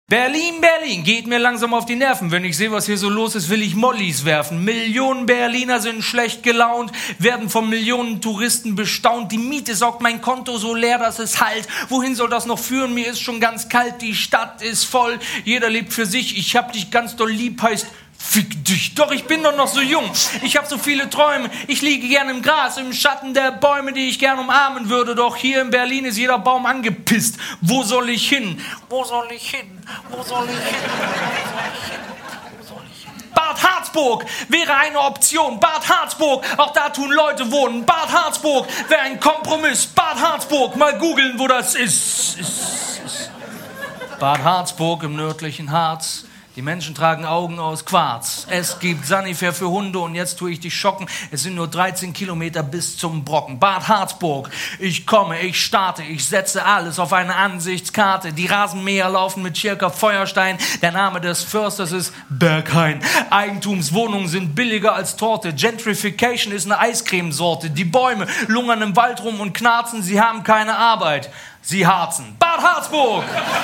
Berlin, Berlin, geht mir langsam auf die Nerven. Wenn ich sehe, was hier so los ist, will ich Mollys werfen. Millionen Berliner sind schlecht gelaunt, werden von Millionen Touristen bestaunt. Die Miete saugt mein Konto so leer, dass es hallt. Wohin soll das noch führen? Mir ist schon ganz kalt, die Stadt ist voll. Jeder lebt für sich, ich hab dich ganz doll lieb, heißt fick dich. Doch ich bin doch noch so jung, ich hab so viele Träume. Ich liege gern im Gras, im Schatten der Bäume, die ich gern umarmen würde. Doch hier in Berlin ist jeder Baum angepisst. Wo soll ich hin? Wo soll ich hin? Wo soll ich hin? Wo soll ich hin? Bad Harzburg wäre eine Option. Bad Harzburg, auch da tun Leute wohnen. Bad Harzburg wäre ein Kompromiss. Bad Harzburg, mal googeln, wo das ist. Bad Harzburg im nördlichen Harz. Die Menschen tragen Augen aus Quarz. Es gibt Sanifair für Hunde und jetzt tue ich dich schocken. Es sind nur 13 Kilometer bis zum Brocken. Bad Harzburg, ich komme, ich starte, ich setze alles auf eine Ansichtskarte. Die Rasenmäher laufen mit Schirker Feuerstein. Der Name des Försters ist Berghain. Eigentumswohnungen sind billiger als Torte. Gentrification ist eine Eiscremesorte. Die Bäume lungern im Wald rum und knarzen. Sie haben keine Arbeit. Sie harzen. Bad Harzburg!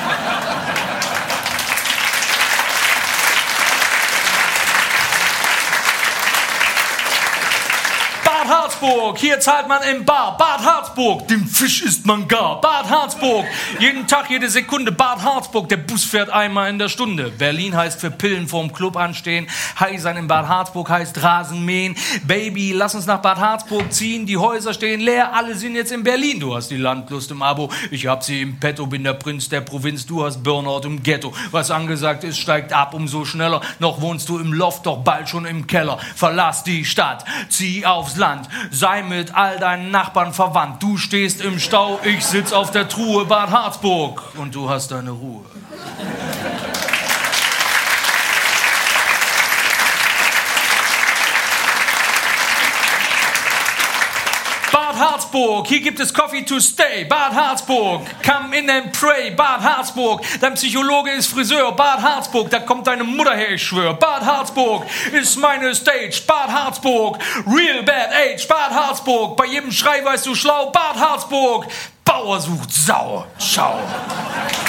Bad Harzburg, hier zahlt man im Bar. Bad Harzburg, den Fisch isst man gar. Bad Harzburg, jeden Tag, jede Sekunde. Bad Harzburg, der Bus fährt einmal in der Stunde. Berlin heißt für Pillen vorm Club anstehen. High sein in Bad Harzburg heißt Rasen mähen. Baby, lass uns nach Bad Harzburg ziehen. Die Häuser stehen leer, alle sind jetzt in Berlin. Du hast die Landlust im Abo, ich hab sie im Petto. Bin der Prinz der Provinz, du hast Burnout im Ghetto. Was angesagt ist, steigt ab umso schneller. Noch wohnst du im Loft, doch bald schon im Keller. Verlass die Stadt, zieh aufs Land. Sei mit all deinen Nachbarn verwandt. Du stehst im Stau, ich sitz auf der Truhe. Bad Harzburg und du hast deine Ruhe. Bad Harzburg, hier gibt es Coffee to stay. Bad Harzburg, come in and pray. Bad Harzburg, dein Psychologe ist Friseur. Bad Harzburg, da kommt deine Mutter her, ich schwör. Bad Harzburg ist meine Stage. Bad Harzburg, real bad age. Bad Harzburg, bei jedem Schrei weißt du schlau. Bad Harzburg, Bauer sucht Sau. Ciao.